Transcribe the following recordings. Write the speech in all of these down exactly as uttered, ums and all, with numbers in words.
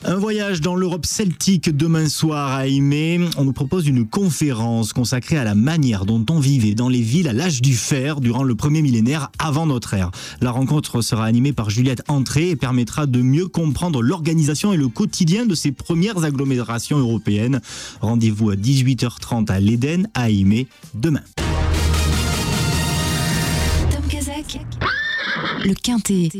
Un voyage dans l'Europe celtique demain soir à Aimé. On nous propose une conférence consacrée à la manière dont on vivait dans les villes à l'âge du fer durant le premier millénaire avant notre ère. La rencontre sera animée par Juliette Entré et permettra de mieux comprendre l'organisation et le quotidien de ces premières agglomérations européennes. Rendez-vous à dix-huit heures trente à l'Éden à Aimé demain. Tom Kazak, le Quintet.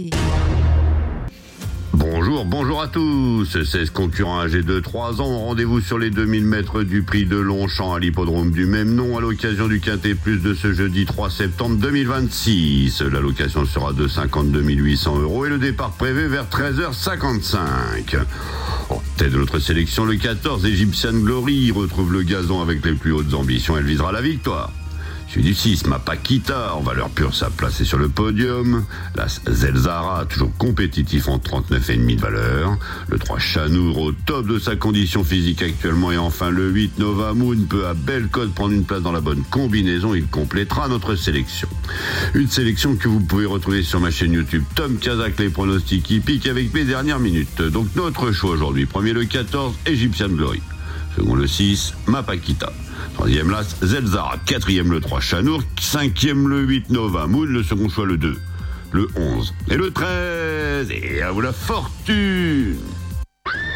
Bonjour, bonjour à tous. seize concurrents âgés de trois ans. Rendez-vous sur les deux mille mètres du prix de Longchamp à l'hippodrome du même nom à l'occasion du Quintet Plus de ce jeudi trois septembre deux mille vingt-six. La location sera de cinquante-deux mille huit cents euros et le départ prévu vers treize heures cinquante-cinq. En tête de notre sélection, le quatorze Egyptian Glory retrouve le gazon avec les plus hautes ambitions. Elle visera la victoire. Celui du six, Mapakita, en valeur pure, sa place est sur le podium. La Zelzara, toujours compétitif en trente-neuf virgule cinq de valeur. Le trois, Chanour, au top de sa condition physique actuellement. Et enfin, le huit, Nova Moon, peut à belle cote prendre une place dans la bonne combinaison. Il complétera notre sélection. Une sélection que vous pouvez retrouver sur ma chaîne YouTube Tom Kazak, les pronostics hippiques avec mes dernières minutes. Donc notre choix aujourd'hui. Premier, le quatorze, Egyptian Glory. Second, le six, Mapakita. Troisième, l'As Zelzara. Quatrième, le trois, Chanour. Cinquième, le huit, Nova Moon. Le second choix, le deux, le onze et le treize. Et à vous la fortune!